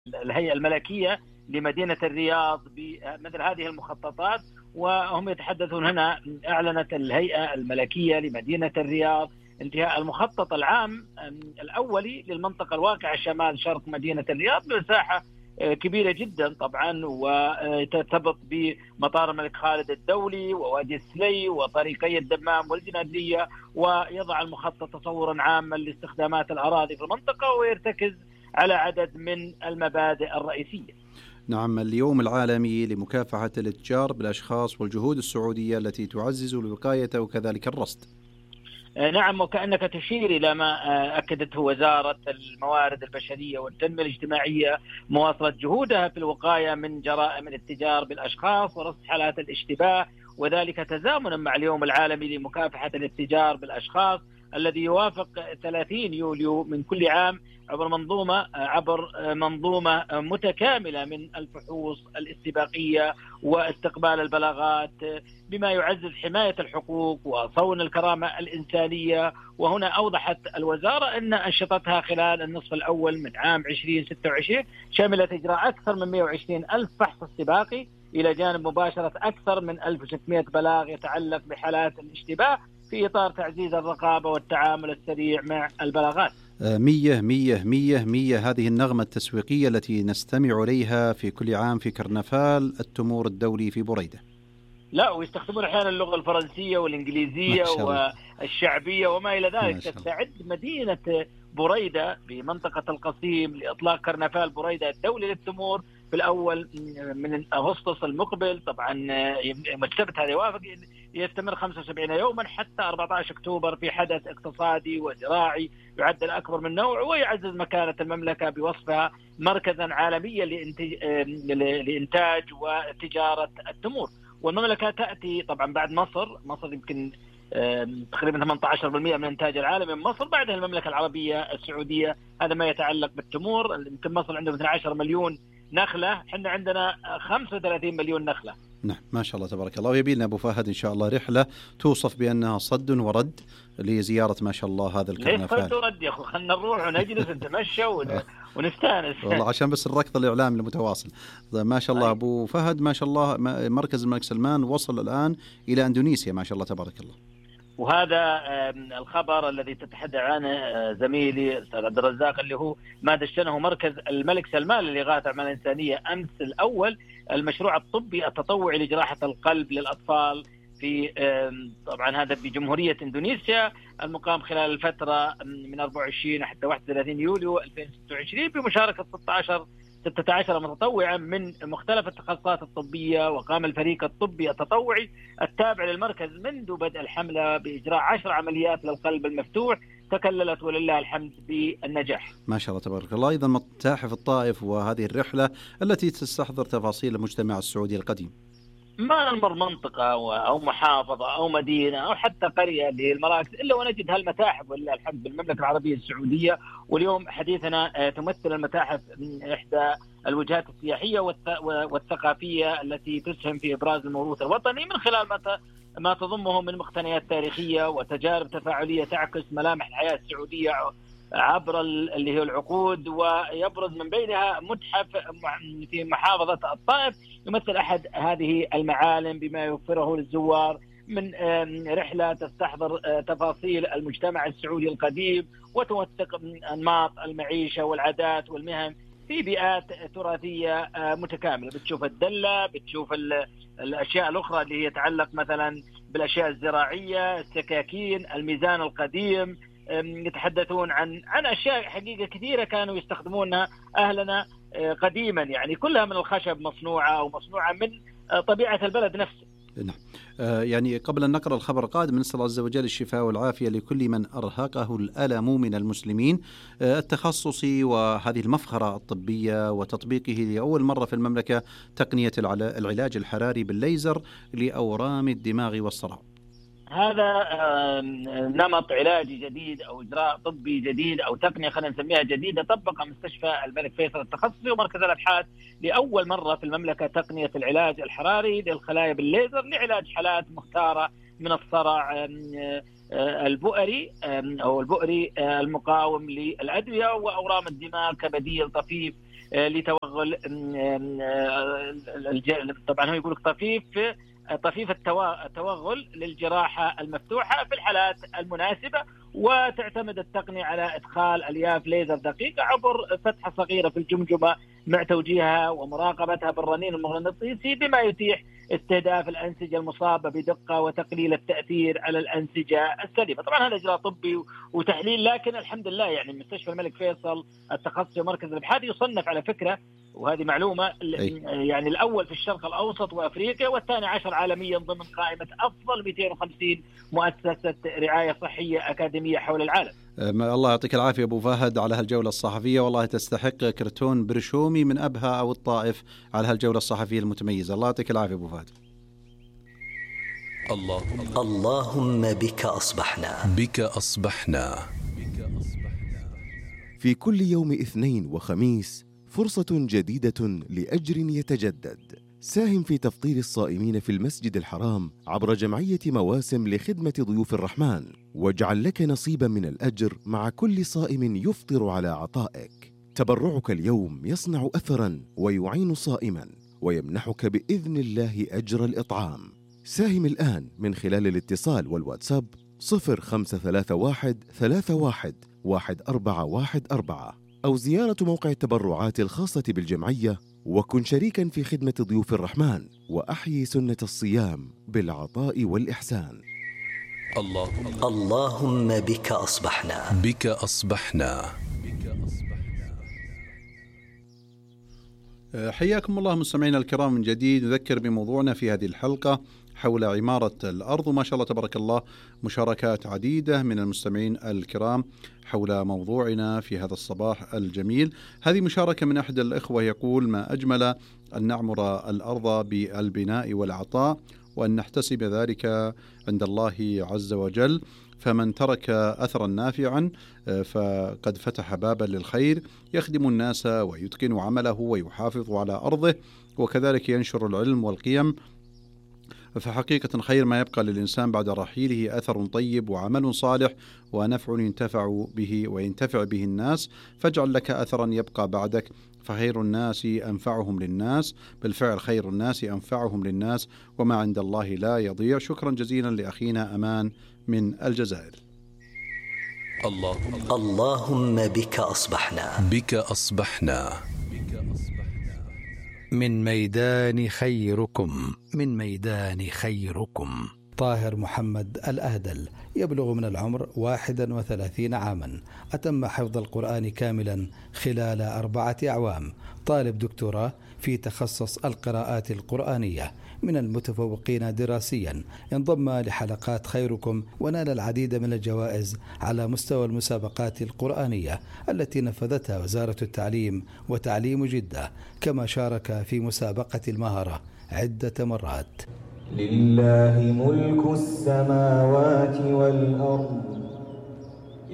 الهيئة الملكية لمدينة الرياض بمثل هذه المخططات. وهم يتحدثون هنا، أعلنت الهيئة الملكية لمدينة الرياض انتهاء المخطط العام الأولي للمنطقة الواقعة شمال شرق مدينة الرياض بمساحة كبيرة جدا طبعا، وترتبط بمطار الملك خالد الدولي ووادي السلي وطريقي الدمام والجنادية، ويضع المخطط تصورا عاما لاستخدامات الأراضي في المنطقة ويرتكز على عدد من المبادئ الرئيسية. نعم، اليوم العالمي لمكافحة الاتجار بالأشخاص والجهود السعودية التي تعزز الوقاية وكذلك الرصد. نعم، وكأنك تشير إلى ما أكدته وزارة الموارد البشرية والتنمية الاجتماعية مواصلة جهودها في الوقاية من جرائم الاتجار بالأشخاص ورصد حالات الاشتباه، وذلك تزامنا مع اليوم العالمي لمكافحة الاتجار بالأشخاص الذي يوافق 30 يوليو من كل عام عبر منظومة متكاملة من الفحوص الاستباقية واستقبال البلاغات بما يعزز حماية الحقوق وصون الكرامة الإنسانية. وهنا أوضحت الوزارة أن أنشطتها خلال النصف الأول من عام 2026 شملت إجراء أكثر من 120 ألف فحص استباقي إلى جانب مباشرة أكثر من 1600 بلاغ يتعلق بحالات الاشتباه في إطار تعزيز الرقابة والتعامل السريع مع البلاغات. 100 هذه النغمة التسويقية التي نستمع إليها في كل عام في كرنفال التمور الدولي في بريدة. لا، ويستخدمون أحيانا اللغة الفرنسية والإنجليزية والشعبية وما إلى ذلك. تستعد مدينة بريدة بمنطقة القصيم لإطلاق كرنفال بريدة الدولي للتمور في الأول من أغسطس المقبل. طبعا السبت هذا يوافق يستمر 75 يوما حتى 14 أكتوبر في حدث اقتصادي وزراعي يعد الأكبر من نوعه، ويعزز مكانة المملكة بوصفها مركزا عالميا لإنتاج وتجارة التمور. والمملكة تأتي طبعا بعد مصر يمكن تقريبا 18% من الإنتاج العالمي من مصر، بعدها المملكة العربية السعودية. هذا ما يتعلق بالتمور. يمكن مصر عندها 12 مليون نخلة، احنا عندنا 35 مليون نخلة. نعم ما شاء الله تبارك الله. ويبي لنا أبو فهد إن شاء الله رحلة توصف بأنها صد ورد لزيارة ما شاء الله هذا الكرنفال. ليش صد ورد يا أخو؟ خلنا نروح ونجلس ونتمشى ونستانس. والله عشان بس الركض الإعلامي المتواصل. ما شاء الله أبو فهد، ما شاء الله مركز الملك سلمان وصل الآن إلى إندونيسيا ما شاء الله تبارك الله. وهذا الخبر الذي تتحدث عنه زميلي الأستاذ عبد الرزاق اللي هو ما دشنه مركز الملك سلمان للإغاثة والعمل الإنسانية أمس الأول، المشروع الطبي التطوعي لجراحة القلب للأطفال في طبعا هذا بجمهورية إندونيسيا، المقام خلال الفترة من 24 حتى 31 يوليو 2026 بمشاركة 16 متطوعا من مختلف التخصصات الطبية. وقام الفريق الطبي التطوعي التابع للمركز منذ بدء الحملة بإجراء 10 عمليات للقلب المفتوح تكللت ولله الحمد بالنجاح. ما شاء الله تبارك الله. أيضا متاحف الطائف وهذه الرحلة التي تستحضر تفاصيل المجتمع السعودي القديم. ما نمر منطقة أو محافظة أو مدينة أو حتى قرية للمراكز إلا ونجد هالمتاحف ولله الحمد بالمملكة العربية السعودية. واليوم حديثنا تمثل المتاحف من إحدى الوجهات السياحية والثقافية التي تسهم في إبراز الموروث الوطني من خلال ما تضمه من مقتنيات تاريخية وتجارب تفاعلية تعكس ملامح الحياة السعودية عبر اللي هي العقود. ويبرز من بينها متحف في محافظة الطائف يمثل أحد هذه المعالم بما يوفره للزوار من رحلة تستحضر تفاصيل المجتمع السعودي القديم وتوثق أنماط المعيشة والعادات والمهن في بيئات تراثية متكاملة. بتشوف الدلة، بتشوف الأشياء الأخرى اللي هي يتعلق مثلا بالأشياء الزراعية، السكاكين، الميزان القديم. يتحدثون عن أشياء حقيقة كثيرة كانوا يستخدمونها أهلنا قديما، يعني كلها من الخشب مصنوعة أو مصنوعة من طبيعة البلد نفسه. نعم. يعني قبل أن نقرأ الخبر القادم نسأل الله عز وجل الشفاء والعافية لكل من أرهقه الألم من المسلمين التخصصي وهذه المفخرة الطبية وتطبيقه لأول مرة في المملكة تقنية العلاج الحراري بالليزر لأورام الدماغ والصرع. هذا نمط علاجي جديد أو إجراء طبي جديد أو تقنية خلينا نسميها جديدة طبق مستشفى الملك فيصل التخصصي ومركز الأبحاث لأول مرة في المملكة تقنية العلاج الحراري للخلايا بالليزر لعلاج حالات مختارة من الصرع البؤري أو البؤري المقاوم للأدوية وأورام الدماغ كبديل طفيف لتوغل طبعا هو يقول طفيف التوغل للجراحة المفتوحة في الحالات المناسبة، وتعتمد التقنية على إدخال ألياف ليزر دقيقة عبر فتحة صغيرة في الجمجمة مع توجيهها ومراقبتها بالرنين المغناطيسي، بما يتيح استهداف الأنسجة المصابة بدقة وتقليل التأثير على الأنسجة السليمة. طبعا هذا إجراء طبي وتحليل، لكن الحمد لله يعني مستشفى الملك فيصل التخصصي ومركز الابحاث يصنف على فكرة، وهذه معلومة يعني الأول في الشرق الأوسط وأفريقيا والثاني عشر عالميا ضمن قائمة أفضل 250 مؤسسة رعاية صحية أكاديمية حول العالم. الله يعطيك العافية أبو فهد على هالجولة الصحفية، والله تستحق كرتون برشومي من أبها أو الطائف على هالجولة الصحفية المتميزة. الله يعطيك العافية أبو فهد. اللهم بك أصبحنا. في كل يوم اثنين وخميس فرصة جديدة لأجر يتجدد. ساهم في تفطير الصائمين في المسجد الحرام عبر جمعية مواسم لخدمة ضيوف الرحمن، واجعل لك نصيبا من الأجر مع كل صائم يفطر على عطائك. تبرعك اليوم يصنع أثرا ويعين صائما ويمنحك بإذن الله أجر الإطعام. ساهم الآن من خلال الاتصال والواتساب 0531 31 1414 أو زيارة موقع التبرعات الخاصة بالجمعية، وكن شريكا في خدمة ضيوف الرحمن وأحيي سنة الصيام بالعطاء والإحسان. اللهم بك أصبحنا. حياكم الله مستمعينا الكرام من جديد. نذكر بموضوعنا في هذه الحلقة حول عمارة الأرض، وما شاء الله تبارك الله مشاركات عديدة من المستمعين الكرام حول موضوعنا في هذا الصباح الجميل. هذه مشاركة من أحد الإخوة يقول: ما أجمل أن نعمر الأرض بالبناء والعطاء وأن نحتسب ذلك عند الله عز وجل، فمن ترك أثرا نافعا فقد فتح بابا للخير يخدم الناس ويتقن عمله ويحافظ على أرضه، وكذلك ينشر العلم والقيم. فحقيقة خير ما يبقى للإنسان بعد رحيله أثر طيب وعمل صالح ونفع ينتفع به الناس، فاجعل لك أثرا يبقى بعدك، فخير الناس أنفعهم للناس. بالفعل خير الناس أنفعهم للناس، وما عند الله لا يضيع. شكرا جزيلا لأخينا أمان من الجزائر. اللهم بك أصبحنا. من ميدان خيركم طاهر محمد الأهدل، يبلغ من العمر 31 عاما، أتم حفظ القرآن كاملا خلال 4 أعوام، طالب دكتوراه في تخصص القراءات القرآنية، من المتفوقين دراسيا، انضم لحلقات خيركم ونال العديد من الجوائز على مستوى المسابقات القرآنية التي نفذتها وزارة التعليم وتعليم جدة، كما شارك في مسابقة المهرة عدة مرات. لله ملك السماوات والأرض